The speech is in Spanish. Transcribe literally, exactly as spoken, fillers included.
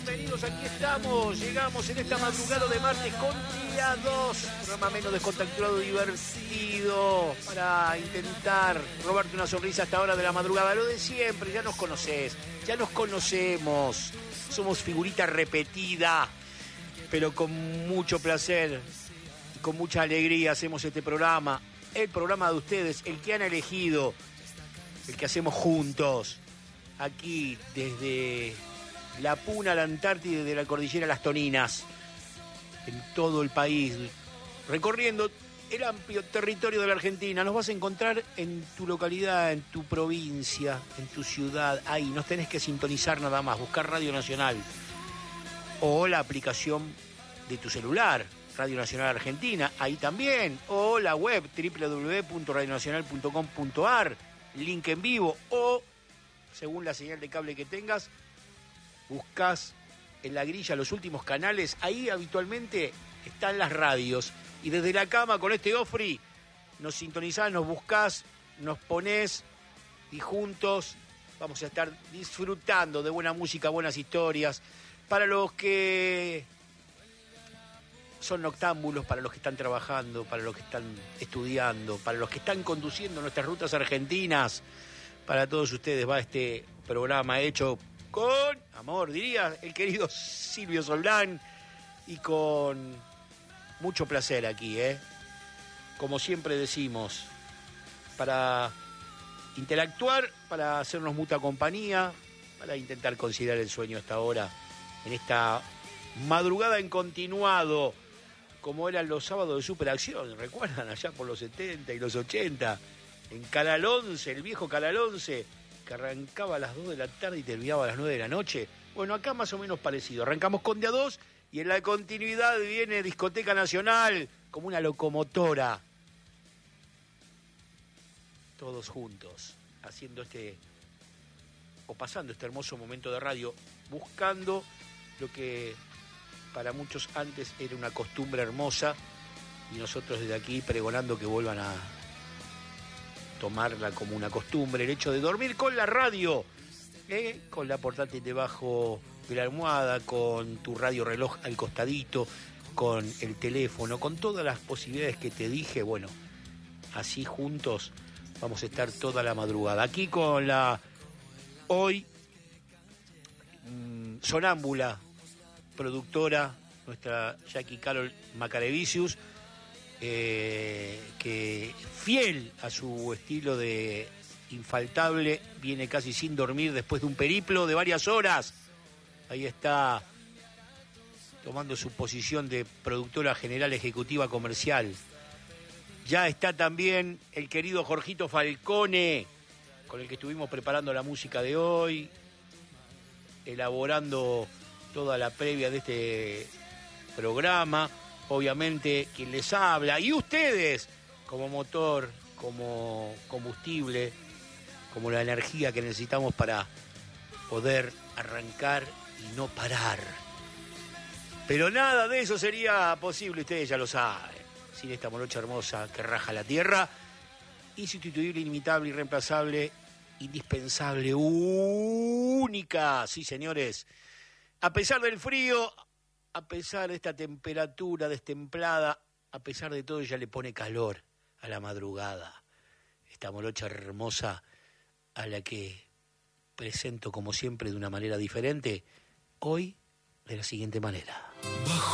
bienvenidos, aquí estamos, llegamos en esta madrugada de martes con día dos, programa menos descontracturado, divertido, para intentar robarte una sonrisa a esta hora de la madrugada, lo de siempre, ya nos conocés, ya nos conocemos, somos figurita repetida, pero con mucho placer y con mucha alegría hacemos este programa, el programa de ustedes, el que han elegido, el que hacemos juntos, aquí desde la Puna, la Antártida y de la cordillera Las Toninas, en todo el país, recorriendo el amplio territorio de la Argentina. Nos vas a encontrar en tu localidad, en tu provincia, en tu ciudad, ahí, nos tenés que sintonizar nada más, buscar Radio Nacional o la aplicación de tu celular, Radio Nacional Argentina, ahí también, o la web doble u doble u doble u punto radio nacional punto com punto a r, link en vivo, o según la señal de cable que tengas, buscas en la grilla los últimos canales, ahí habitualmente están las radios, y desde la cama con este Ofri nos sintonizás, nos buscás, nos ponés, y juntos vamos a estar disfrutando de buena música, buenas historias, para los que son noctámbulos, para los que están trabajando, para los que están estudiando, para los que están conduciendo nuestras rutas argentinas. Para todos ustedes va este programa hecho con amor, diría el querido Silvio Soldán, y con mucho placer aquí, ¿eh? Como siempre decimos, para interactuar, para hacernos mutua compañía, para intentar conciliar el sueño a esta hora, en esta madrugada en continuado, como eran los sábados de Superacción, ¿recuerdan? Allá por los setenta y los ochenta, en Canal once, el viejo Canal once, que arrancaba a las dos de la tarde y terminaba a las nueve de la noche. Bueno, acá más o menos parecido. Arrancamos con día dos y en la continuidad viene Discoteca Nacional como una locomotora. Todos juntos, haciendo este, o pasando este hermoso momento de radio, buscando lo que para muchos antes era una costumbre hermosa, y nosotros desde aquí pregonando que vuelvan a tomarla como una costumbre, el hecho de dormir con la radio, ¿eh? Con la portátil debajo de la almohada, con tu radio reloj al costadito, con el teléfono, con todas las posibilidades que te dije. Bueno, así juntos vamos a estar toda la madrugada. Aquí con la hoy mmm, sonámbula productora, nuestra Jackie Carol Macarevicius, eh, que fiel a su estilo de infaltable, viene casi sin dormir después de un periplo de varias horas. Ahí está tomando su posición de productora general ejecutiva comercial. Ya está también el querido Jorgito Falcone, con el que estuvimos preparando la música de hoy, elaborando toda la previa de este programa. Obviamente quien les habla y ustedes como motor, como combustible, como la energía que necesitamos para poder arrancar y no parar. Pero nada de eso sería posible, ustedes ya lo saben, sin esta morocha hermosa que raja la tierra, insustituible, inimitable, irreemplazable, indispensable, única, sí señores. A pesar del frío, a pesar de esta temperatura destemplada, a pesar de todo, ella le pone calor a la madrugada. Esta morocha hermosa a la que presento como siempre de una manera diferente, hoy de la siguiente manera.